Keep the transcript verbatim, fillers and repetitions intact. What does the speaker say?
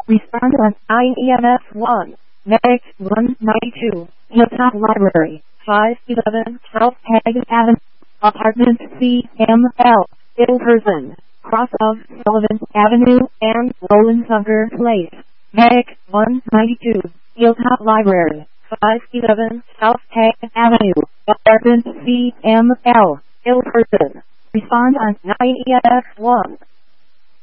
Respond on nine E M S one. Medic one ninety-two. Hilltop Library. five eleven South Hagen Avenue. Apartment C M L. Ilverson. Cross of Sullivan Avenue and Roland Sugar Place. Medic one ninety-two. Hilltop Library. five eleven South Hagen Avenue. Apartment C M L. Ilverson. Respond on nine E M S one.